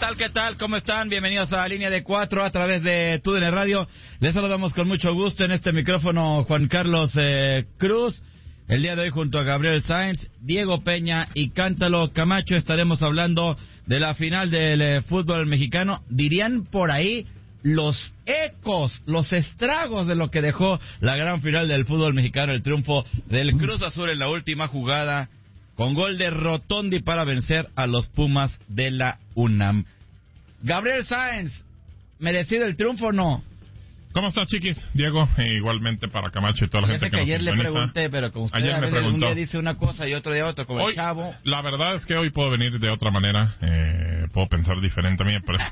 tal? ¿Qué tal? ¿Cómo están? Bienvenidos a la Línea de 4 a través de TUDN Radio. Les saludamos con mucho gusto en este micrófono Juan Carlos Cruz. El día de hoy junto a Gabriel Sainz, Diego Peña y Cántalo Camacho estaremos hablando de la final del fútbol mexicano. Dirían por ahí los ecos, los estragos de lo que dejó la gran final del fútbol mexicano, el triunfo del Cruz Azul en la última jugada con gol de Rotondi para vencer a los Pumas de la UNAM. Gabriel Sainz, ¿merecido el triunfo o no? ¿Cómo estás, chiquis? Diego, igualmente para Camacho y toda la gente que nos ayer sintoniza. Le pregunté, pero como usted ayer a veces preguntó. Un día dice una cosa y otro día otra, como hoy, el chavo. La verdad es que hoy puedo venir de otra manera, puedo pensar diferente a mí, pero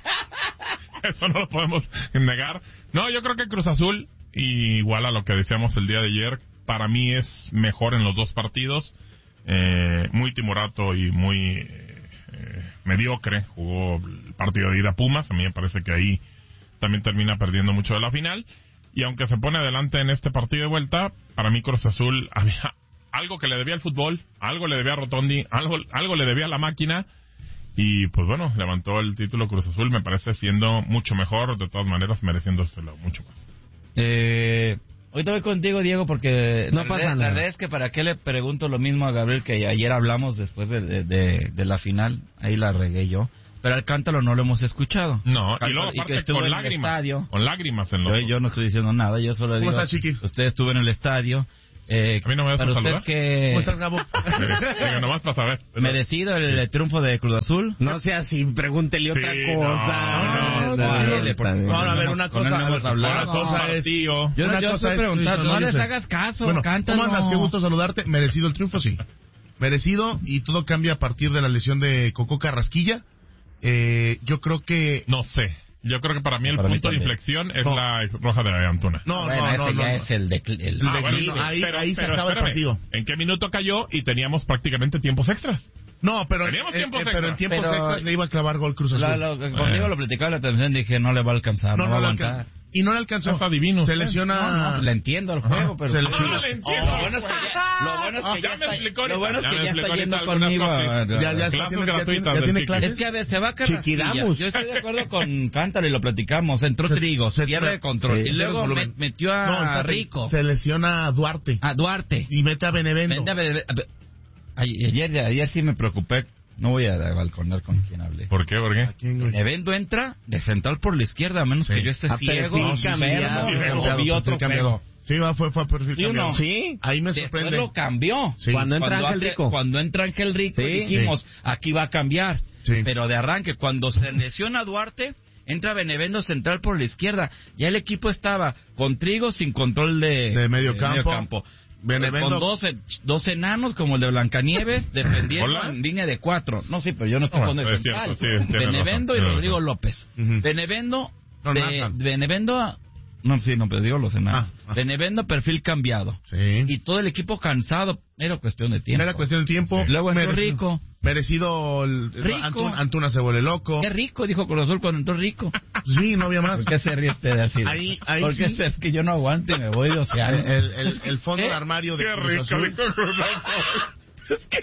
eso no lo podemos negar. No, yo creo que Cruz Azul, igual a lo que decíamos el día de ayer, para mí es mejor en los dos partidos. Muy timorato y muy mediocre jugó el partido de ida Pumas. A mí me parece que ahí también termina perdiendo mucho de la final, y aunque se pone adelante en este partido de vuelta, para mí Cruz Azul había algo que le debía al fútbol, algo le debía a Rotondi, algo le debía a la máquina, y pues bueno, levantó el título Cruz Azul, me parece siendo mucho mejor, de todas maneras mereciéndoselo mucho más. Ahorita voy contigo, Diego, porque no pasa nada. La verdad es que para qué le pregunto lo mismo a Gabriel que ayer hablamos después de la final, ahí la regué yo. Pero al Cántalo no lo hemos escuchado. No, Cántalo, y luego aparte con lágrimas. Con lágrimas en los yo no estoy diciendo nada, yo solo digo... ¿Cómo estás, chiquis? Usted estuvo en el estadio. ¿A mí no me vas a saludar? ¿Cómo estás, Gabo? Digo, nomás para saber. ¿Merecido el triunfo de Cruz Azul? No sea así, pregúntele otra cosa. No, a ver, una cosa es... Yo estoy preguntando, no les hagas caso, bueno, Cántalo. ¿Cómo andas? Qué gusto saludarte. Merecido el triunfo, sí. Merecido, y todo cambia a partir de la lesión de Cocó Carrasquilla. Yo creo que... No sé. Yo creo que para mí el punto de inflexión es la roja de Antuna. Ese ya es el declive. Ahí se acaba el partido. ¿En qué minuto cayó? Y teníamos prácticamente tiempos extras. No, pero en tiempos extras le iba a clavar gol Cruz Azul. Conmigo lo platicaba en la televisión, dije no le va a alcanzar, no va a aguantar. Y no le alcanzó. Está divino. Se lesiona... No, le entiendo el juego, pero... Se lesiona. Le entiendo. Lo bueno es que ya está yendo conmigo. Ya tiene clases. Es que a veces se va a Carrasquilla. Yo estoy de acuerdo con Cántaro y lo platicamos. Entró Trigo, pierde el control. Y luego metió a Rico. Se lesiona a Duarte. Y mete a Benevendo. Ayer sí me preocupé. No voy a balconar con quien hable. ¿Por qué? Benevendo entra de central por la izquierda, a menos que yo esté ciego. Vi otro cambiado. Sí, fue perfil cambiado. Sí, ahí me sorprende. Después lo cambió. Sí. Cuando entra Ángel Rico, dijimos, aquí va a cambiar. Sí. Pero de arranque, cuando se lesiona Duarte, entra Benevendo central por la izquierda. Ya el equipo estaba con Trigo sin control de medio campo. Benevendo con dos enanos como el de Blancanieves defendiendo en línea de 4. No, sí, pero yo no estoy con el central. Benevendo y Rodrigo López. Benevendo pero digo los enanos. Benevendo, perfil cambiado. Sí. Y todo el equipo cansado. Era cuestión de tiempo. Sí. Luego entró Rico. Merecido. Antuna se vuelve loco. Qué rico, dijo Cruz Azul cuando entró Rico. Sí, no había más. ¿Por qué se ríe usted de así? Ahí porque sí. Es que yo no aguanto y me voy de océano. El fondo de armario de Cruz Azul. Es que...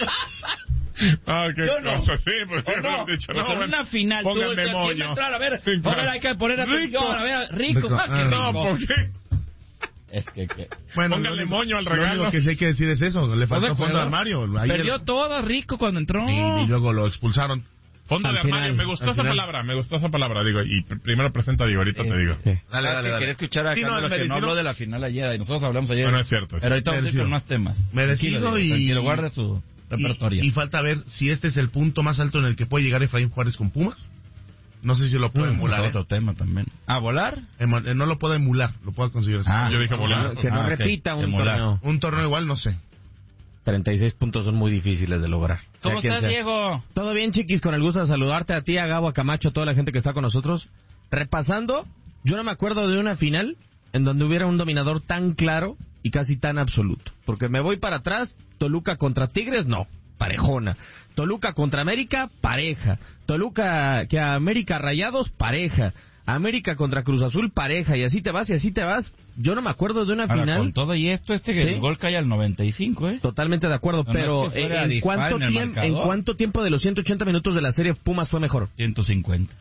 qué cosa, sí, pues no, dicho, pues en una final pónganme moño. A ver, hay que poner atención, a ver, Rico. No, ¿por qué? Es que bueno, póngale moño al regalo. Lo único que sí hay que decir es eso, le faltó fondo de armario. Perdió todo Rico cuando entró. Y luego lo expulsaron. Fondo de armario, me gustó esa palabra, digo, y primero presenta, digo, ahorita te digo. Dale. Quería escuchar a Carlos que no habló de la final ayer, y nosotros hablamos ayer. Bueno, es cierto. Pero ahorita vamos a ir con más temas. Merecido y lo guarde su repertorio. Y falta ver si este es el punto más alto en el que puede llegar Efraín Juárez con Pumas. No sé si lo puede emular. Es otro tema también. ¿Volar? No lo puede emular, lo puedo conseguir. Yo dije volar. Que no repita un torneo. Un torneo igual, no sé. 36 puntos son muy difíciles de lograr. ¿Cómo estás, Diego? Todo bien, chiquis, con el gusto de saludarte a ti, a Gabo, a Camacho, a toda la gente que está con nosotros. Repasando, yo no me acuerdo de una final en donde hubiera un dominador tan claro y casi tan absoluto. Porque me voy para atrás, Toluca contra Tigres, no, parejona. Toluca contra América, pareja. Toluca que América Rayados, pareja. América contra Cruz Azul pareja, y así te vas, yo no me acuerdo de una Ahora, final. con todo y esto, que ¿Sí? el gol cae al 95, Totalmente de acuerdo, No, pero no es que fuera ¿en dispar cuánto, en el marcador. ¿en cuánto tiempo de los 180 minutos de la serie Pumas fue mejor? 150.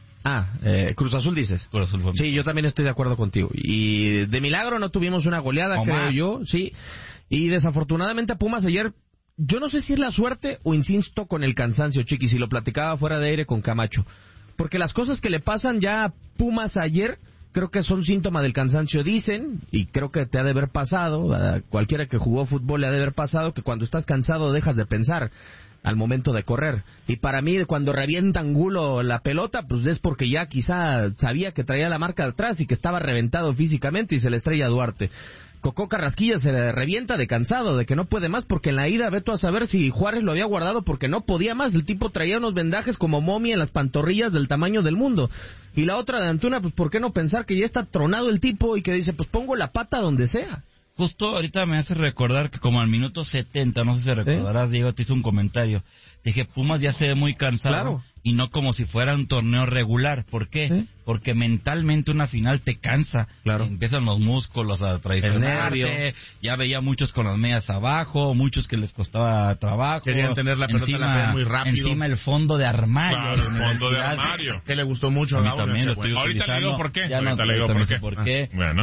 Cruz Azul dices. Cruz Azul fue Sí, yo también estoy de acuerdo contigo. Y de milagro no tuvimos una goleada, O creo más. yo, sí. Y desafortunadamente a Pumas ayer, yo no sé si es la suerte o insisto con el cansancio, Chiquis, y lo platicaba fuera de aire con Camacho. Porque las cosas que le pasan ya a Pumas ayer, creo que son síntoma del cansancio. Dicen, y creo que te ha de haber pasado, a cualquiera que jugó fútbol le ha de haber pasado, que cuando estás cansado dejas de pensar al momento de correr. Y para mí, cuando revienta Angulo la pelota, pues es porque ya quizá sabía que traía la marca de atrás y que estaba reventado físicamente y se le estrella a Duarte. Cocó Carrasquilla se le revienta de cansado, de que no puede más, porque en la ida, ve tú a saber si Juárez lo había guardado porque no podía más. El tipo traía unos vendajes como momia en las pantorrillas del tamaño del mundo. Y la otra de Antuna, pues ¿por qué no pensar que ya está tronado el tipo y que dice, pues pongo la pata donde sea? Justo ahorita me hace recordar que como al minuto 70, no sé si recordarás, Diego, te hizo un comentario. Dije, Pumas ya se ve muy cansado, Claro. y no como si fuera un torneo regular. ¿Por qué? ¿Sí? Porque mentalmente una final te cansa. Claro. Empiezan los músculos a traicionarte. nervio. Ya veía muchos con las medias abajo, muchos que les costaba trabajo. Querían tener la pelota en la pared muy rápido. Encima el fondo de armario. Claro, de el fondo de universidad. armario. Que le gustó mucho A mí Gabo, también lo estoy bueno. Ahorita le digo utilizando. por qué. Ya Ahorita no, le digo ahorita por no sé qué. por qué. Bueno.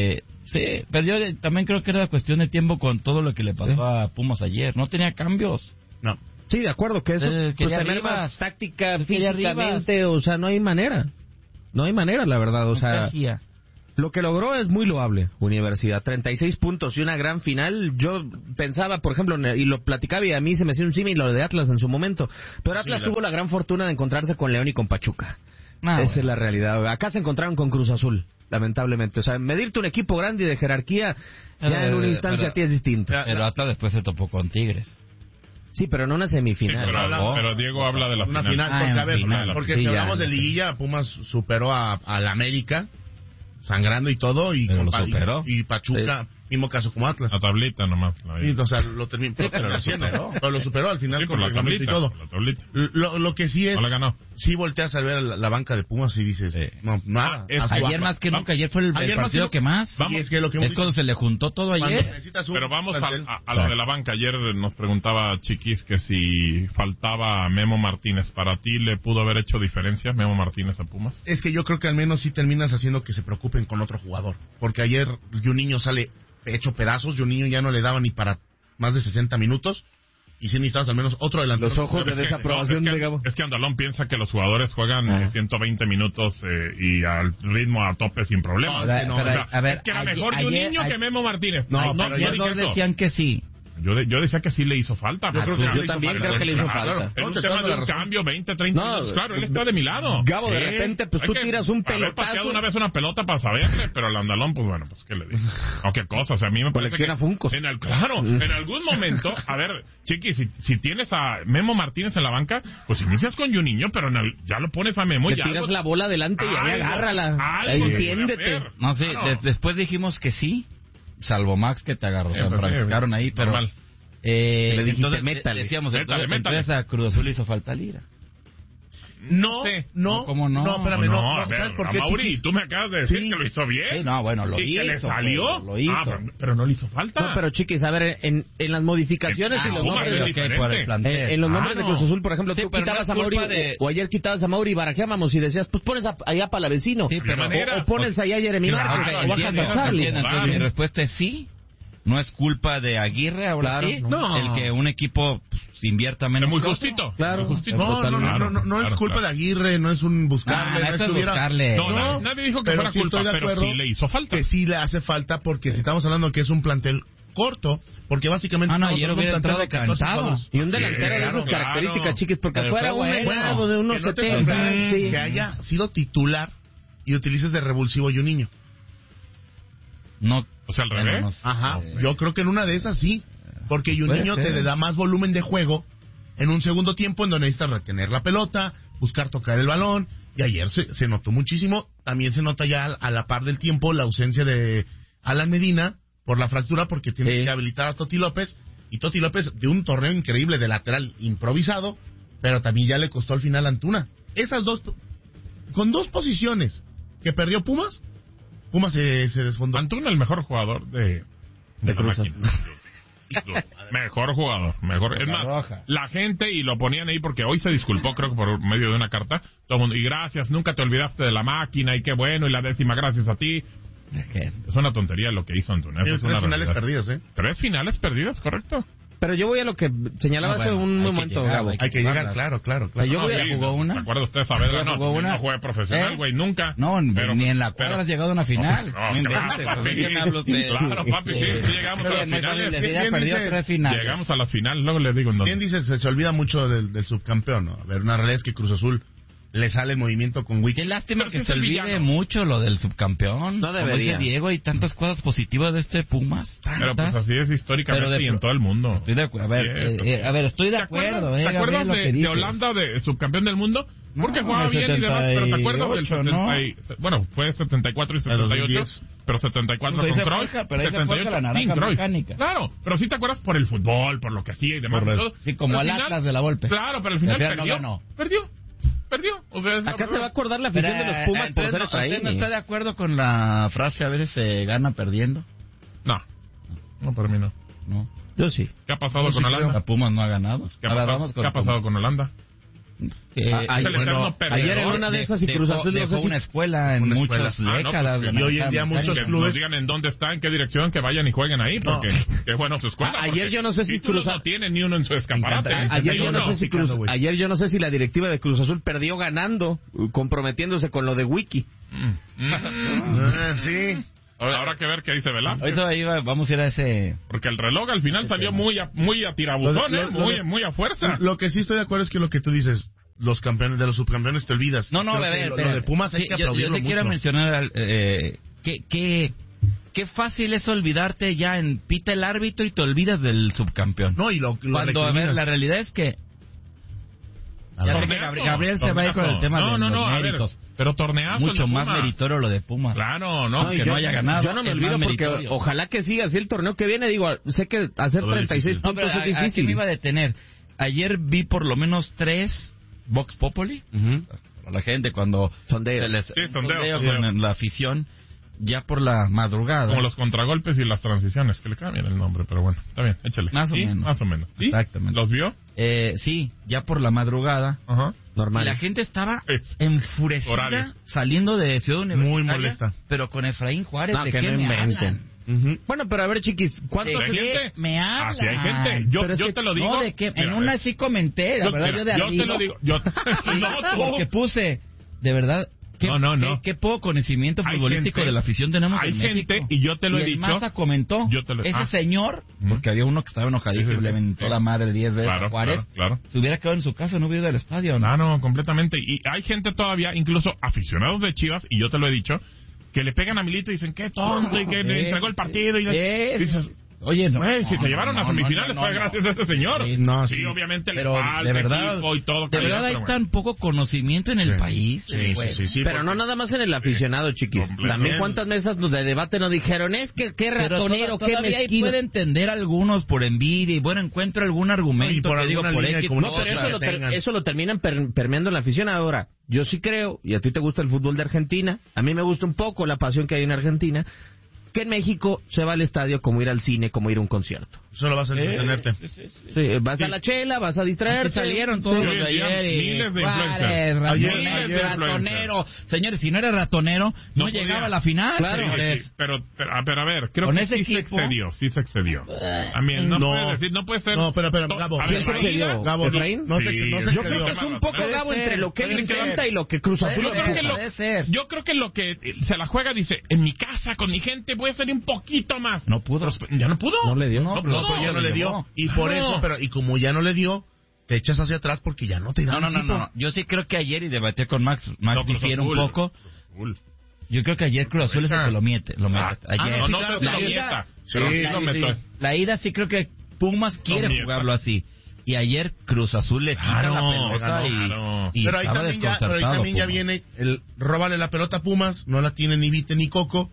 Sí, pero yo también creo que era cuestión de tiempo con todo lo que le pasó a Pumas ayer. No tenía cambios. No. Sí, de acuerdo, que eso pues quería tener Rivas. más táctica, Quería físicamente, o sea, no hay manera. No hay manera, la verdad, o sea, hacía. lo que logró es muy loable, Universidad. 36 puntos y una gran final. Yo pensaba, por ejemplo, y lo platicaba y a mí se me hacía un símil lo de Atlas en su momento. Pero Atlas tuvo la gran fortuna de encontrarse con León y con Pachuca. Esa es la realidad. Acá se encontraron con Cruz Azul, lamentablemente. O sea, medirte un equipo grande y de jerarquía, ya en una instancia a ti es distinto. Pero Atlas después se topó con Tigres. Sí, pero en una Sí, semifinal. pero Diego habla de la Una final. final, porque, a ver, final, porque sí, si ya, hablamos de ya. liguilla, Pumas superó a la América, sangrando y todo, y, Pero lo superó. y Pachuca, mismo caso como Atlas. La tablita nomás. la Sí, o sea, lo terminó, pero lo haciendo, superó. pero lo superó al final Sí, con por la reglamento y tablita. todo. La tablita. Lo que sí es, No la ganó. sí volteas a ver la banca de Pumas y dices, no, nada. es- a su Ayer banca. más que nunca, ayer fue el Ayer más partido que que más. Y es que lo que hemos Es cuando dicho, se le juntó todo cuando ayer. necesitas un Pero vamos plantel- a lo de la banca. Ayer nos preguntaba Chiquis que si faltaba Memo Martínez. ¿Para ti le pudo haber hecho diferencia Memo Martínez a Pumas? Es que yo creo que al menos sí terminas haciendo que se preocupen con otro jugador. Porque ayer Juninho sale hecho pedazos. Juninho ya no le daba ni para más de 60 minutos. Y sí necesitabas al menos otro delantero. Los ojos de Es que- desaprobación no, es de que- Gabo. Es que Andalón piensa que los jugadores juegan 120 minutos y al ritmo a tope sin problemas. No, es que no, O sea, a ver, es que era ayer- mejor ayer- Juninho que Memo Martínez. No, no, pero no ayer dije Dos eso. decían que sí. Yo decía que sí le hizo falta. Yo creo que Yo sí le hizo también falta. creo que le hizo Claro, falta. En no, un te tema estoy de un dando la razón. cambio, 20, 30 No, minutos. Claro, él está de mi lado. Gabo, de repente, pues Hay tú que tiras un haber pateado pelotazo. una vez una pelota para saberle, pero el Andalón, pues bueno, pues qué le digo. O qué cosa, o sea, a mí me parece Colecciona que Funkos. claro, en algún momento, a ver, Chiqui, si tienes a Memo Martínez en la banca, pues inicias con Juninho, pero ya lo pones a Memo Le y tiras algo- la bola adelante y ahí algo- agárrala. algo Ahí se puede entiéndete. hacer. No sé, Claro. después dijimos que sí, salvo Max que te agarró, se pues, enfrascaron ahí, pero... normal. Le dijiste, entonces, métale. decíamos, Métale, entonces a Cruz Azul le hizo falta Lira. No, sé. no, ¿Cómo no? espérame, No, no, a ver, ¿sabes por a qué, Mauri, Chiquis? tú me acabas de decir Sí. que lo hizo bien. Sí, no, bueno, lo ¿Y hizo. que le salió? Lo hizo. Pero no le hizo falta. No, pero Chiquis, a ver, en las modificaciones y los Pumas nombres... es ok, diferente. por el plantel. En los nombres de Claro. Cruz Azul, por ejemplo, Sí, tú pero quitabas no a es Mauri, culpa de- o ayer quitabas a Mauri y barajeábamos y decías, pues pones allá Palavecino, Sí, pero- o pones allá a Jeremy Claro, Márquez, claro, o bajas entiendo, a Charlie. Entiendo, entonces mi respuesta es sí. No es culpa de Aguirre ahora Claro, sí. no. El que un equipo pues, invierta menos. Es muy que otro. justito. Claro. Muy justito. No, no es culpa de Aguirre, no es un buscarle, no eso es estuviera... buscarle. No, nadie dijo que pero fuera sí culpa, estoy de pero acuerdo sí le hizo falta. que sí le hace falta, porque si estamos hablando que es un plantel corto, porque básicamente Ah, no, estamos ayer hablando de hubiera un plantel de entrado 14 cantado. jugadores. Y un delantero de claro, esas características, claro. Chiquis, porque Pero fuera fue un bueno. menado de unos Que no te 70. sorprenda Sí. que haya sido titular y utilices de revulsivo y un niño. No, O sea, al bueno, revés. no sé. Ajá, yo creo que en una de esas sí, porque un Puede niño ser. te da más volumen de juego en un segundo tiempo en donde necesitas retener la pelota, buscar tocar el balón, y ayer se notó muchísimo. También se nota ya a la par del tiempo la ausencia de Alan Medina por la fractura, porque tiene Sí. que habilitar a Toti López, y Toti López de un torneo increíble de lateral improvisado, pero también ya le costó al final a Antuna. Esas dos, con dos posiciones que perdió Pumas se desfondó. Antuna, el mejor jugador de Cruz máquina. Mejor jugador, mejor. Es más, Roja. la gente, y lo ponían ahí porque hoy se disculpó, creo que por medio de una carta, todo el mundo, y gracias, nunca te olvidaste de la máquina, y qué bueno, y la 10ª gracias a ti. Es una tontería lo que hizo Antuna. Tiene Es una 3 finales realidad. perdidas, 3 finales perdidas, correcto. Pero yo voy a lo que señalaba hace un momento, Gabo. Hay que llegar, claro. Yo voy a- jugó una. ¿Se acuerda usted, Saavedra? ¿Ya jugó una? No juega profesional, güey, nunca. No, Pero- ni en la cuadra has llegado a una final. No, No claro, inventes, papi. ¿por qué me habla usted? Claro, papi, sí llegamos a las Muy fácil finales. decir, ya Bien perdió dice- 3 finales. Llegamos a las finales, luego le digo en dónde. Bien dices, se olvida mucho del subcampeón, ¿no? A ver, una realidad es que Cruz Azul le sale el movimiento con Wiki. Qué lástima Pero que si es se el olvide villano. mucho lo del subcampeón. No Como debería. dice Diego, hay tantas cosas positivas de este Pumas. Pero pues tantas. así es históricamente Pero y en todo el mundo. Estoy de acuerdo. A ver, estoy de ¿Te acuerdo. acuerdas, ¿te Gabriel, acuerdas lo que de dices. Holanda, de subcampeón del mundo? No, Porque jugaba el bien y demás, pero ¿te acuerdas del 78, Bueno, fue 74 y 78, pero 74 Pues con ahí se Cruyff, forja, pero ahí se forja la naranja sin Cruyff. mecánica. Claro, pero sí te acuerdas por el fútbol, por lo que hacía y demás. Y todo. Sí, como Pero al al final- Atlas de la Volpe. Claro, pero al final Al final no perdió. ganó. Perdió. O sea, es la Acá se verdad. va a acordar la afición de los Pumas por entonces ser ¿usted Efraín. no está de acuerdo con la frase a veces se gana perdiendo? No, para mí no. No. Yo sí. ¿Qué ha pasado No, sí con Holanda? La Pumas no ha ganado. ¿Qué ha Ahora pasado, vamos con ¿qué ha pasado con Holanda? que- Es el eterno perdedor. ayer en una de esas y Cruz Azul no dejó sé si- una escuela en Una muchas escuela. décadas. pues, de y hoy en día naranja muchos Que mecánica. clubes- nos digan en dónde está, en qué dirección, que vayan y jueguen ahí, porque qué bueno su escuela. Ayer porque yo no sé si títulos Cruz no tiene ni uno en su escaparate. Me encanta. Ayer Ni yo, uno. no sé si ayer yo no sé si la directiva de Cruz Azul perdió ganando, comprometiéndose con lo de Wiki. Sí. Ahora habrá que ver qué dice Velázquez. Ahorita ahí vamos a ir a ese... Porque el reloj al final salió muy a tirabuzón, muy a fuerza. Lo que sí estoy de acuerdo es que lo que tú dices, los campeones de los subcampeones te olvidas. No, Creo a que ver, lo de Pumas hay sí, que yo aplaudirlo sí quiero mucho. mencionar qué fácil es olvidarte ya en pita el árbitro y te olvidas del subcampeón. No, y lo Cuando, a ver, recriminas. la realidad es que A ya ver. sé que Gabriel se va a ir con el tema de los a ver, méritos. pero torneazo Mucho el de más Pumas. meritorio lo de Pumas. Claro, no. Aunque no haya ganado. Yo no me es olvido más porque meritorio. ojalá que siga así el torneo que viene. Digo, sé que hacer Todo 36 difícil. No, pero puntos es aquí difícil. me iba a detener. Ayer vi por lo menos 3 Vox Populi. Ujú. A la gente cuando Sondeo. se les Sí, sondeo. con la afición ya por la madrugada. Como los contragolpes y las transiciones, que le cambian el nombre, pero bueno, está bien, échale. Más o ¿Y? menos. Más o menos. ¿Y? Exactamente. ¿Los vio? Sí, ya por la madrugada. Ajá. Y Normal. la gente estaba Es enfurecida horario. saliendo de Ciudad Universitaria. Muy molesta. Pero con Efraín Juárez, No, ¿de que qué no me inventen. hablan? Ujú. Bueno, pero a ver, chiquis, ¿De ¿cuántos hay qué gente? me hablan? Así hay gente. Yo Pero es que- te lo digo. No, de qué. En Mira, una sí comenté, la verdad, mira, yo de yo te ardido. lo digo. No, tú. Porque puse, de verdad, qué, No. qué poco conocimiento Hay futbolístico gente- de la afición tenemos hay en gente, México. y yo te lo he el dicho. Maza comentó, Yo te lo- ese ah. señor, Ujú. porque había uno que estaba enojadísimo, Sí, sí, le sí. aventó la madre 10 veces Claro, a Juárez, claro. se hubiera quedado en su casa, no hubiera ido al estadio. ¿no? Claro, completamente. Y hay gente todavía, incluso aficionados de Chivas, y yo te lo he dicho, que le pegan a Milito y dicen, qué tonto, y que le entregó el partido. Y dices, Oye, no. güey, si no, te llevaron no, a no, semifinales no, fue no. gracias a ese señor. Sí, no, Sí, sí. obviamente le Pero falta de verdad, equipo y todo. de verdad hay pero bueno. tan poco conocimiento en el Sí. país. Sí, güey. sí. Pero porque- no nada más en el aficionado, chiquis. Completamente. También cuántas mesas de debate nos dijeron, es que qué Pero ratonero, qué todavía ahí mezquino. puede entender algunos por envidia y bueno, encuentro algún argumento Y por que digo alguna por línea de X. comunicación. No, pero eso tengan. eso lo terminan permeando en la afición. Ahora, yo sí creo, y a ti te gusta el fútbol de Argentina, a mí me gusta un poco la pasión que hay en Argentina, que en México se va al estadio como ir al cine, como ir a un concierto. Solo vas a entretenerte. Sí, vas a la chela, vas a distraerte. Aquí salieron todos Sí, los hoy de en día, ayer y miles de Juárez, influencers. ratonero, Ayer- ratonero. Señores, si no era ratonero, no, No llegaba podía. a la final. Claro. señores. Sí, pero a ver, creo Con que ese sí equipo- sí se excedió. A mí no, No. puede decir, no puede ser. No, pero, Gabo, a ¿quién se la excedió? ida- Gabo, ¿Efraín? no se Sí, no se yo Yo creo excedió. que es un poco, Puede Gabo, ser, entre lo que él puede ser. intenta y lo que Cruz Azul Yo creo que empuja. Puede ser. Yo creo que lo que se la juega dice, en mi casa, con mi gente, voy a hacer un poquito más. No pudo. Ya no pudo. No le dio. No, No, No, pero ya no le dio. Y por Claro. eso, y como ya no le dio, te echas hacia atrás porque ya no te da No, equipo. no. Yo sí creo que ayer, y debatí con Max No, Cruz difiere un Azul. poco. Cruz Azul. Yo creo que ayer Cruz Azul es el que lo mete. Ayer. No, no, claro, te lo la ida- mieta. sí, Pero sí sí, lo sí. meto. La ida sí creo que Pumas quiere mieta. jugarlo así. Y ayer Cruz Azul le quita Claro, la pelota claro. y Pero ahí estaba también ya desconcertado ya Pumas. viene el róbale la pelota a Pumas, no la tiene ni Vite ni Coco,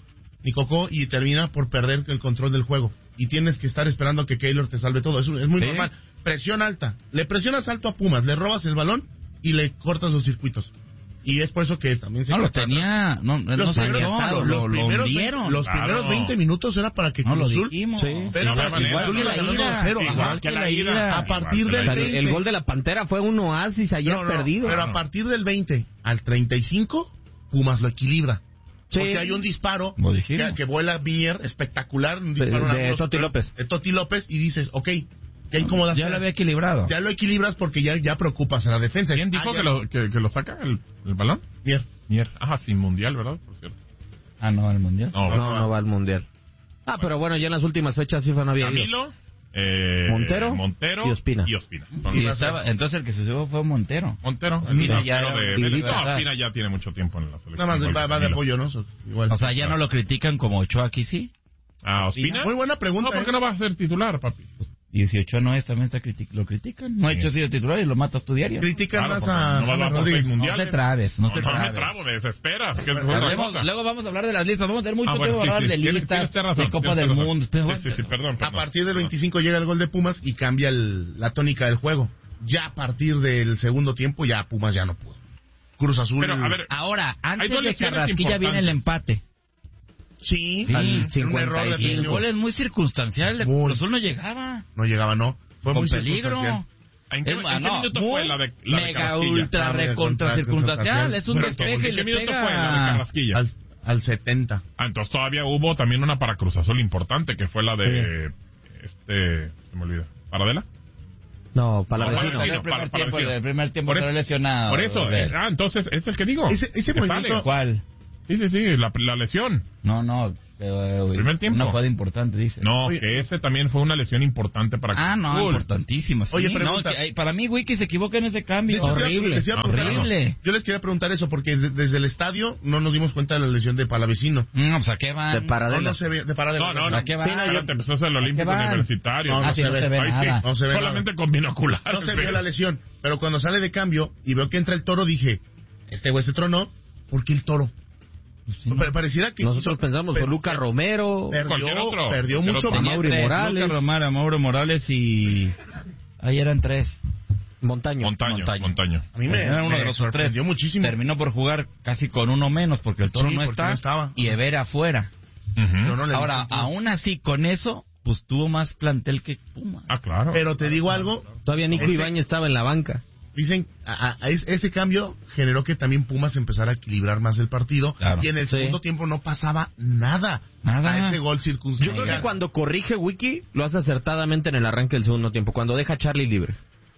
y termina por perder el control del juego. Y tienes que estar esperando que Keylor te salve todo. Es muy Sí. normal. Presión alta. Le presionas alto a Pumas, le robas el balón y le cortas los circuitos. Y es por eso que también se... No, lo tenía... No Los salió, lo hundieron. Los primeros 20 minutos era para que No, lo Cruz Azul... dijimos. Sí. Era para que Cruz Azul iba ganando 2-0. Igual que la ida. A partir del O sea, 20... el gol de la Pantera fue un oasis ayer perdido. Pero a partir del 20 al 35, Pumas lo equilibra. Sí. Porque hay un disparo Lo dijimos. que vuela Mier, espectacular. Un disparo De ángulo Toti superior, López. de Toti López, y dices, ok, ¿qué incomoda? Ya lo había equilibrado. Ya lo equilibras porque ya preocupas a la defensa. ¿Quién dijo que lo saca el balón? Mier. Sin mundial, ¿verdad? Por cierto. Ah, no, el Mundial. No va al Mundial. Pero bueno, ya en las últimas fechas FIFA no había ido. Camilo, Montero y Ospina. Y entonces el que se subió fue Montero. Montero, Ospina el ya portero era de un Vélez. líder. No, Ospina ya tiene mucho tiempo en la selección. Nada más Igual va que de Camilo. apoyo, ¿no? Igual. O sea, ya no lo critican como Ochoa aquí, sí. Ah, ¿Ospina? Muy buena pregunta. No, ¿por qué no va a ser titular, papi? Y si Ochoa no es, también lo critican. No ha hecho sido titular y lo matas tu diario. Critican Claro, más porque a no va a dar por Rodríguez. 6 No mundiales. te trabes, no te No me trabes. trabo, me desesperas. Que es otra cosa. Luego vamos a hablar de las listas. Vamos a tener mucho bueno, tiempo para hablar de tienes listas, razón, de Copa tienes del razón. Mundo. Sí, perdón. A partir del 25 llega el gol de Pumas y cambia la tónica del juego. Ya a partir del segundo tiempo, ya Pumas ya no pudo. Cruz Azul... Pero, a ver, Ahora, Hay antes dos de lesiones Carrasquilla viene el empate. Sí, Sí, al un error de 55. Y el Antonio. gol es muy circunstancial. El Muy. Cruz Azul no llegaba. No llegaba, no. Fue Con muy peligro. circunstancial. ¿En qué minuto muy fue la de mega Carrasquilla? ultra Ah, recontra circunstancial. Es un Pero, despeje y ¿en qué le minuto fue la de pega. Carrasquilla? Al 70. Entonces todavía hubo también una para Cruz Azul importante, que fue la de... se me olvida. ¿Paradela? No, para No, la Palavecino. El Para primer tiempo Por se eso- lesionado. Por eso, Robert. entonces es el que digo. Ese Que movimiento- sale. ¿Cuál? Sí, la lesión. No. Primer tiempo. Una jugada importante, dice. No, Oye. que ese también fue una lesión importante para Cruz No, Azul. importantísima. Sí. Oye, No, pregunta. para mí, Wiki se equivoca en ese cambio. De hecho, Horrible. les iba a preguntar Horrible. eso. Yo les quería preguntar eso porque desde el estadio no nos dimos cuenta de la lesión de Palavecino. Pues a qué van. De Paradela. No se ve de Paradela. No. ¿A qué van? Sí, no, yo te empezó a hacer el Olímpico van? Universitario. No, sí, no se ve Ahí nada. No se ve Solamente con binoculares. No se pero- vio la lesión. Pero cuando sale de cambio y veo que entra el Toro, dije, este güey se tronó. ¿Por qué el Toro? Pero pareciera que Nosotros pensamos con Lucas Romero. Cualquier otro. Perdió Cualquier mucho. otro. Tenía Mauri tres, Morales. Lucas Romero, Mauro Morales y... Ahí eran tres. Montaño. Montaño. A mí me, Era uno me de los tres. sorprendió muchísimo. Terminó por jugar casi con uno menos porque el Toro Sí, no porque está no estaba. y Evera afuera. Ujú. Pero no le Ahora, vi sentido. aún así, con eso, pues tuvo más plantel que Puma. Claro. Pero te digo algo, Todavía Nico Ese- Ibáñez estaba en la banca. dicen, ese cambio generó que también Pumas empezara a equilibrar más el partido. Claro. Y en el Sí. segundo tiempo no pasaba nada. Nada. A ese gol Yo circunstancial. creo que cuando corrige Wiki, lo hace acertadamente en el arranque del segundo tiempo, cuando deja a Charlie libre.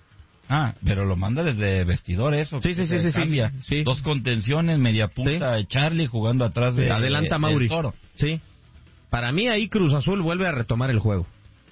Pero lo manda desde vestidor eso. Sí, que sí, se sí, cambia. sí. Dos contenciones, media punta de Charlie jugando atrás de Adelanta del Mauri. Toro. Sí. Para mí ahí Cruz Azul vuelve a retomar el juego.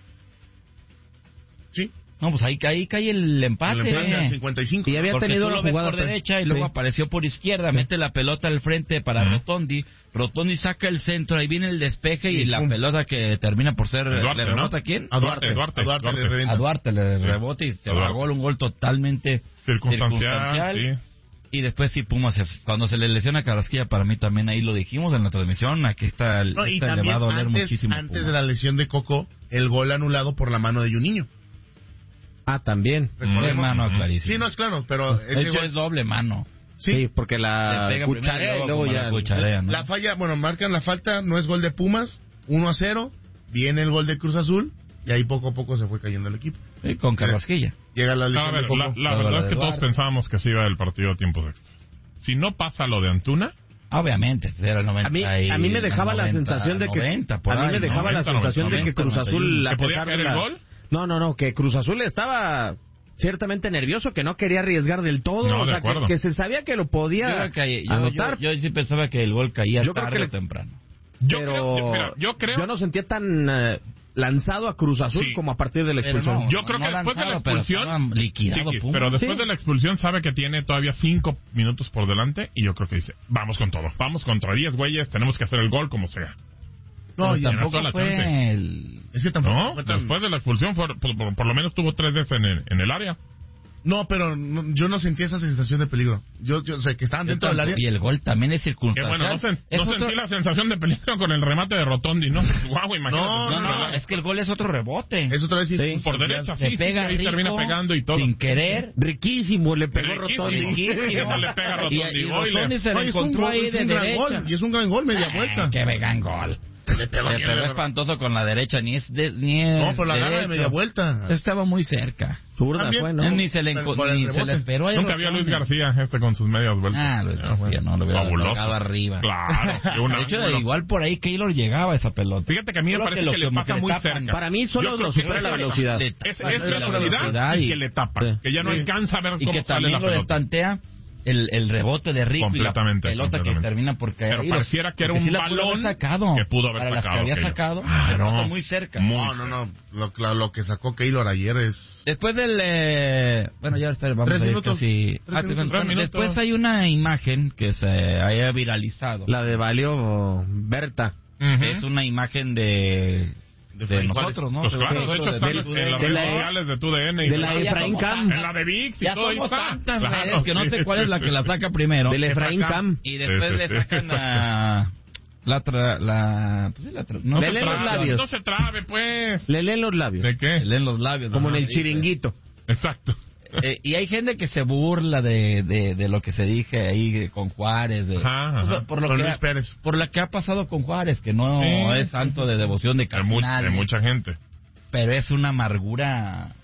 Sí. No, pues ahí cae el empate. El empate al 55. Y había Porque tenido tú la lo ves jugada por derecha y luego Sí. apareció por izquierda, mete la pelota al frente para Rotondi. Rotondi saca el centro, ahí viene el despeje y la pum. pelota que termina por ser... Duarte, ¿Le rebota ¿no? a quién? A Duarte le revienta. A Duarte le rebota y se A va Duarte. gol, un gol totalmente Circunstancial, sí. Y después sí, Pumas, cuando se le lesiona a Carrasquilla, para mí también ahí lo dijimos en la transmisión, aquí está, No, y le va también a doler antes muchísimo. de Pumas. la lesión de Coco, el gol anulado por la mano de Juninho. También. Es Recordemos. mano clarísimo. Sí, no, es claro, pero De ese hecho, gol... es doble mano. Sí, porque la Le pega primero cucharea y luego como ya... la cucharea, ¿no? La falla, bueno, marcan la falta, no es gol de Pumas, 1-0, viene el gol de Cruz Azul, y ahí poco a poco se fue cayendo el equipo. Sí, con Carrasquilla. Llega la No, lesión a de ver, Coco. la Luego verdad la es de que todos Duarte. pensábamos que se iba el partido a tiempos extras. Si no pasa lo de Antuna, Obviamente, pues era el 90. A mí me dejaba la 90, sensación de que 90, por a mí ahí, me dejaba 90, la sensación de que 90, Cruz Azul, a ¿que podía pesar de caer el la... gol? No, que Cruz Azul estaba ciertamente nervioso, que no quería arriesgar del todo, No, o de sea, acuerdo. que se sabía que lo podía Yo creo que anotar, yo sí pensaba que el gol caía Yo creo tarde que o temprano. pero yo creo yo no sentía tan lanzado a Cruz Azul Sí. como a partir de la Pero expulsión. no, Yo creo que después de la lanzado, pero expulsión- estaba liquidado, Chiquis, Pumas. pero después Sí. de la expulsión sabe que tiene todavía 5 minutos por delante y yo creo que dice, vamos con todo, vamos contra 10 güeyes, tenemos que hacer el gol como sea. No, Pero y tampoco tampoco la fue chance. el... es que tampoco No, fue tan... después de la expulsión por lo menos tuvo 3 veces en el área. No, pero yo no sentí esa sensación de peligro. Yo sé que estaban dentro del área. Y el gol también es Que circunstancial. bueno, no sentí la sensación de peligro con el remate de Rotondi, ¿no? Guau, imagínate. No, es que el gol es otro rebote. Es otra vez Por derecha, Se sí, pega ahí rico, termina pegando y todo. sin querer. Riquísimo, le pegó Riquísimo. Rotondi. Riquísimo. Le pega Rotondi, Y oile. Rotondi se lo Oye, es un encontró gol, ahí es de un gran derecha. gol, y es un gran gol, media vuelta. Qué vegan gol. Le pegó espantoso con la derecha, ni es No, pero la agarra de media vuelta. Estaba muy cerca. Zurda También. fue, ¿no? Ni se le Por el ni se le rebote. esperó ahí Nunca vi a Luis Rotondi. García con sus medias vueltas. Luis García, no, lo hubiera Fabuloso. tocado arriba. Claro. que un De hecho, ángulo. igual por ahí Keylor llegaba a esa pelota. Fíjate que a mí me Solo parece lo que le como pasa le muy tapan. cerca. Para mí Yo solo creo lo que supera es la velocidad. Es La velocidad y que le tapa. Sí. Que ya no Sí. alcanza a ver Y cómo que sale la también lo pelota. destantea el rebote de Rico y la Completamente, pelota que completamente. termina por caer. Pero ahí, pareciera que era porque un sí la pudo balón haber sacado. que pudo haber Para las que sacado había Keylor. sacado, Ah, pero no. está muy cerca. Muy No. Lo que sacó Keylor ayer es... Después del... bueno, ya vamos 3 a ir minutos. casi... 3 minutos. bueno, 3 minutos. después hay una imagen que se haya viralizado. La de Valio Berta. Ujú. Es una imagen de Fray nosotros, ¿no? Pues De claro, de nosotros, hecho están del- en las de redes la- sociales de TUDN. y de la claro, Efraín Cam. En la de VIX y Ya todo. ahí somos está. tantas Claro, redes que no sí. sé cuál es la que la saca primero. Del Efraín Cam. Y después Sí, le sí, sacan sí. a... no Le se leen los traban. labios. No se trabe, pues. Le leen los labios. ¿De qué? Leen los labios. Como en ¿no? el Dice. chiringuito. Exacto. Y hay gente que se burla de lo que se dije ahí con Juárez. Ajá. O sea, por lo Con que Luis Pérez. por lo que ha pasado con Juárez, que no Sí. es santo de devoción de De casi nadie, mucha gente. pero es una amargura.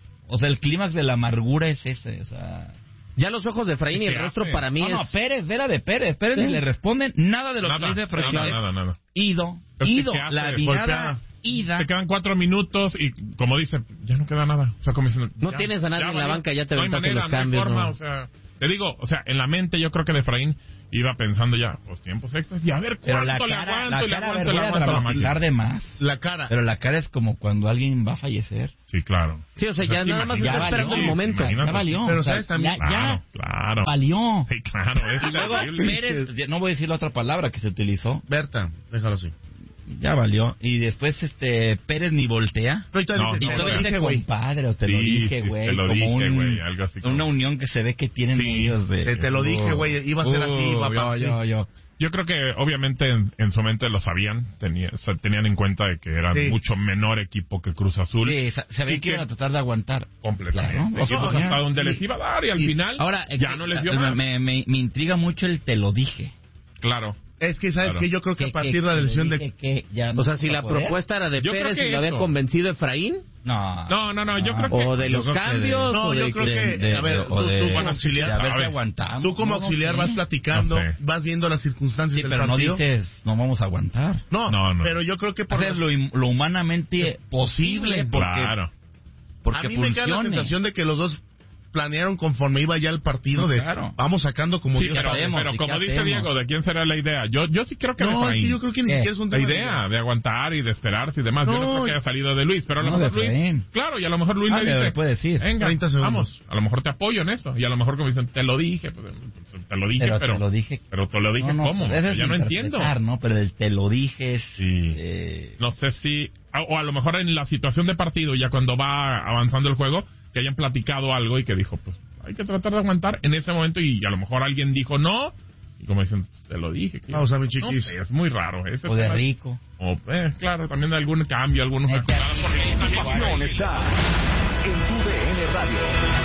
O sea, el clímax de la amargura es ese, o sea... Ya los ojos de Efraín y el ¿Qué rostro hace? para mí No, es... Pérez, vera de Pérez Sí. ni le responden nada de lo que dice Efraín. Nada. Ido, Es que ¿qué hace? la Golpea. mirada ida. Te quedan 4 minutos y, como dice, ya no queda nada. O sea, como diciendo, No ya, tienes a nadie ya en la valió. banca, ya te no hay aventaste manera, los cambios, No hay forma, ¿no? o sea, te digo, o sea, en la mente yo creo que de Efraín iba pensando ya, los tiempos extras, y a ver Pero cuánto la le cara, aguanto, y le a ver, aguanto, voy le a aguanto a la dramatizar máquina. de más. La cara. Pero la cara es como cuando alguien va a fallecer. Sí, claro. Sí, o sea, ya Es que nada más ya está esperando valió. el momento. Imagínate. Ya valió. Pero o sea, sabes también- Claro. valió. Sí, claro, es Y luego terrible. Pérez, no voy a decir la otra palabra que se utilizó, Berta, déjalo así. ya valió. Y después Pérez ni voltea. No, y todavía No, dice, Y no, te lo todavía dije, dice güey. compadre o te lo Sí, dije, sí, güey. te lo como dije, güey, algo así como- una unión que se ve que tienen Sí, ellos de... Te lo dije, güey, iba a ser así, papá. Yo. Yo creo que obviamente en su mente lo sabían, tenían en cuenta de que era Sí. mucho menor equipo que Cruz Azul. Sí, se ve Y que iban a tratar de aguantar. Completamente. Claro. Y pues hasta donde les iba a dar y al final Ahora, ya no les dio más. me intriga mucho el te lo dije. Claro. Es que, ¿sabes Claro. qué? Yo creo que a partir de la lesión de... O sea, si la propuesta era de Yo creo Pérez que y lo había eso. convencido Efraín, No, No, yo creo que... o de los creo que cambios, No, o yo de creo que... a ver, tú como auxiliar... de haberse a ver, aguantado. Tú como No, auxiliar sí. vas platicando, No sé. vas viendo las circunstancias Sí, del pero no partido. dices, no vamos a aguantar. No, No. pero yo creo que por Hacer lo humanamente posible porque, Claro. porque a mí me queda la funcione. sensación de que los dos planearon conforme iba ya el partido de Claro. vamos sacando como Sí, Dios pero, sabe. hacemos? pero ¿Y como qué dice hacemos? Diego, ¿de quién será la idea? Yo sí creo que de No, es Efraín. que yo creo que ni ¿Qué? siquiera es un La tema idea de aguantar y de esperarse y demás. Yo no No. creo que haya salido de Luis, pero a lo No, mejor de Luis. Efraín. Claro, y a lo mejor Luis Ah, le dice. le puede decir. Venga, 30 segundos. vamos. A lo mejor te apoyo en eso. Y a lo mejor como dicen, te lo dije. Pues, te lo dije, pero. te lo dije. Pero te lo dije, No, ¿cómo? pero eso es Ya no entiendo. interpretar, ¿no? Pero el te lo dije es... Sí. No sé si. O a lo mejor en la situación de partido, ya cuando va avanzando el juego, que hayan platicado algo y que dijo, pues hay que tratar de aguantar en ese momento. Y a lo mejor alguien dijo no. Y como dicen, te lo dije. que- Vamos a mi No chiquis. sé, es muy raro. Ese O de tema- rico. O, claro, también de algún cambio, algunos. Neta. La pasión está en TUDN Radio.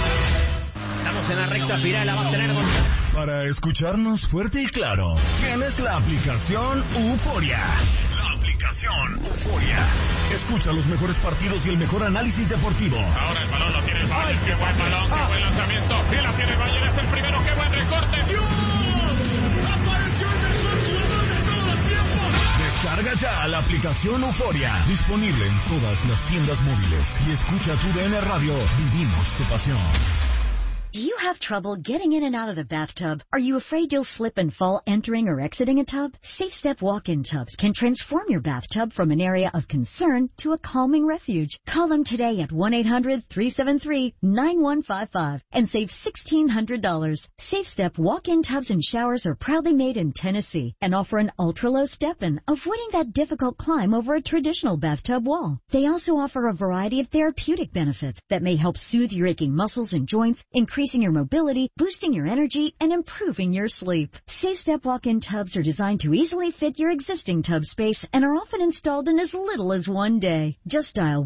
estamos en la recta final, la va a tener Gonzalo. Para escucharnos fuerte y claro, tienes la aplicación Euforia. La aplicación Euforia. Escucha los mejores partidos y el mejor análisis deportivo. Ahora el balón lo tiene el Bayern. Qué buen balón, qué buen lanzamiento. Y la tiene el Bayern, es el primero. Qué buen recorte. ¡Apareció el mejor jugador de todos los tiempos! Descarga ya la aplicación Euforia. Disponible en todas las tiendas móviles. Y escucha TUDN Radio. Vivimos tu pasión. Do you have trouble getting in and out of the bathtub? Are you afraid you'll slip and fall entering or exiting a tub? Safe Step walk-in tubs can transform your bathtub from an area of concern to a calming refuge. Call them today at 1-800-373-9155 and save $1,600. Safe Step walk-in tubs and showers are proudly made in Tennessee and offer an ultra-low step-in, avoiding that difficult climb over a traditional bathtub wall. They also offer a variety of therapeutic benefits that may help soothe your aching muscles and joints, increasing your mobility, boosting your energy, and improving your sleep. Safe Step walk-in tubs are designed to easily fit your existing tub space and are often installed in as little as one day. Just dial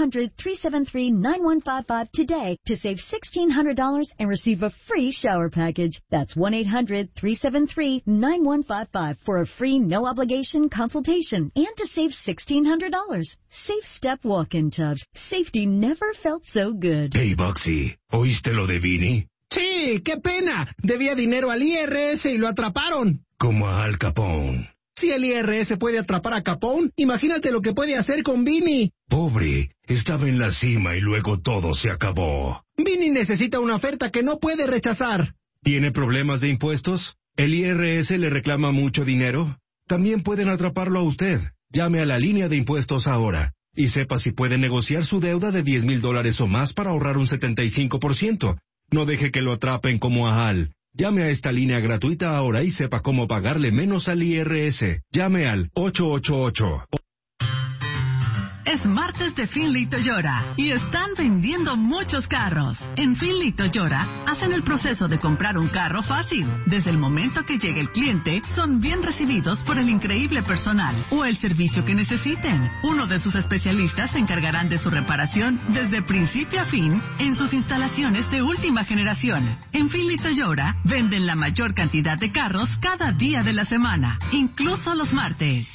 1-800-373-9155 today to save $1,600 and receive a free shower package. That's 1-800-373-9155 for a free no-obligation consultation and to save $1,600. Safe Step walk-in tubs. Safety never felt so good. Hey, Boxy, ¿oíste lo de Vinny? Sí, qué pena. Debía dinero al IRS y lo atraparon. Como a Al Capone. Si el IRS puede atrapar a Capone, imagínate lo que puede hacer con Vinny. Pobre, estaba en la cima y luego todo se acabó. Vinny necesita una oferta que no puede rechazar. ¿Tiene problemas de impuestos? ¿El IRS le reclama mucho dinero? También pueden atraparlo a usted. Llame a la línea de impuestos ahora y sepa si puede negociar su deuda de $10,000 o más para ahorrar un 75%. No deje que lo atrapen como a Al. Llame a esta línea gratuita ahora y sepa cómo pagarle menos al IRS. Llame al 888. Es martes de Finley Toyota y están vendiendo muchos carros. En Finley Toyota hacen el proceso de comprar un carro fácil. Desde el momento que llegue el cliente, son bien recibidos por el increíble personal o el servicio que necesiten. Uno de sus especialistas se encargarán de su reparación desde principio a fin en sus instalaciones de última generación. En Finley Toyota venden la mayor cantidad de carros cada día de la semana, incluso los martes.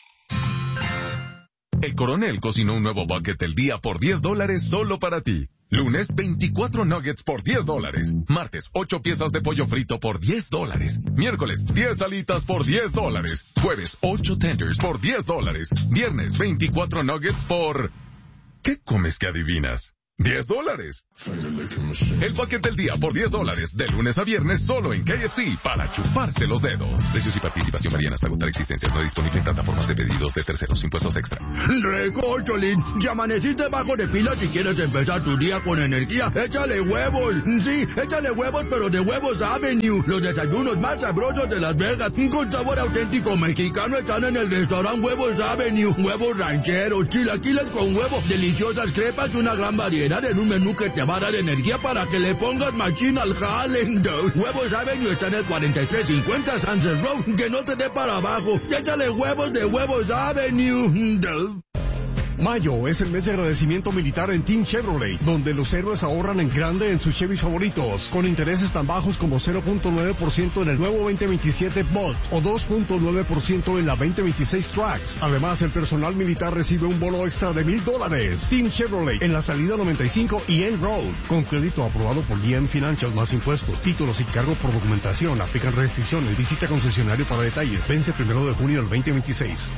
El Coronel cocinó un nuevo bucket del día por $10 solo para ti. Lunes, 24 nuggets por $10. Martes, 8 piezas de pollo frito por $10. Miércoles, 10 alitas por $10. Jueves, 8 tenders por $10. Viernes, 24 nuggets por... ¿Qué comes que adivinas? $10. El bucket del día por $10, de lunes a viernes solo en KFC, para chuparse los dedos. Precios y participación varían hasta agotar existencias. No disponible en plataformas de pedidos de terceros. Impuestos extra. Recocholín, ya amaneciste bajo de pila. Si quieres empezar tu día con energía, échale huevos. Sí, échale huevos, pero de Huevos Avenue. Los desayunos más sabrosos de Las Vegas, con sabor auténtico mexicano, están en el restaurante Huevos Avenue. Huevos rancheros, chilaquiles con huevo, deliciosas crepas y una gran variedad en un menú que te va a dar energía para que le pongas machín al jale. Huevos Avenue está en el 4350 Sunset Road. Que no te dé para abajo. Échale huevos de Huevos Avenue. Mayo es el mes de agradecimiento militar en Team Chevrolet, donde los héroes ahorran en grande en sus Chevys favoritos, con intereses tan bajos como 0.9% en el nuevo 2027 Bolt o 2.9% en la 2026 Trax. Además, el personal militar recibe un bono extra de $1,000. Team Chevrolet en la salida 95 y End Road, con crédito aprobado por GM Financial más impuestos, títulos y cargo por documentación. Aplican restricciones. Visita concesionario para detalles. Vence 1 de junio del 2026.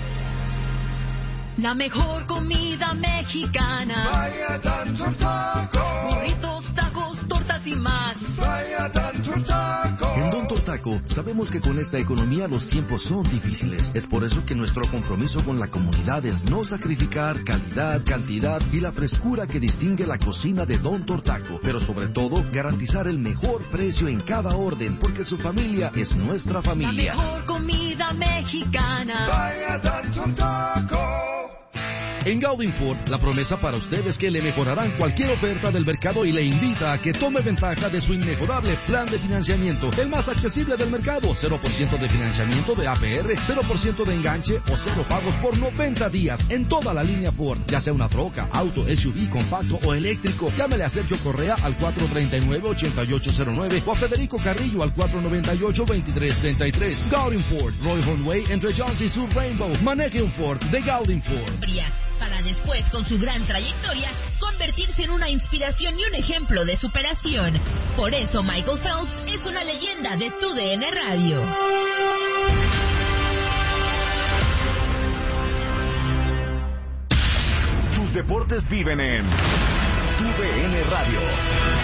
La mejor comida mexicana. Vaya Don Taco. Burritos, tacos, tortas y más. Vaya Don Taco. En Don Taco sabemos que con esta economía los tiempos son difíciles. Es por eso que nuestro compromiso con la comunidad es no sacrificar calidad, cantidad y la frescura que distingue la cocina de Don Taco. Pero sobre todo, garantizar el mejor precio en cada orden, porque su familia es nuestra familia. La mejor comida mexicana. Vaya Don Taco. En Gaudin Ford, la promesa para usted es que le mejorarán cualquier oferta del mercado y le invita a que tome ventaja de su inmejorable plan de financiamiento, el más accesible del mercado. 0% de financiamiento de APR, 0% de enganche o 0 pagos por 90 días en toda la línea Ford, ya sea una troca, auto, SUV, compacto o eléctrico. Llámele a Sergio Correa al 439-8809 o a Federico Carrillo al 498-2333. Gaudin Ford, Roy Way entre Johns y Sur Rainbow. Maneje un Ford de Gaudin Ford. Para después, con su gran trayectoria, convertirse en una inspiración y un ejemplo de superación. Por eso Michael Phelps es una leyenda de TUDN Radio. Tus deportes viven en TUDN Radio.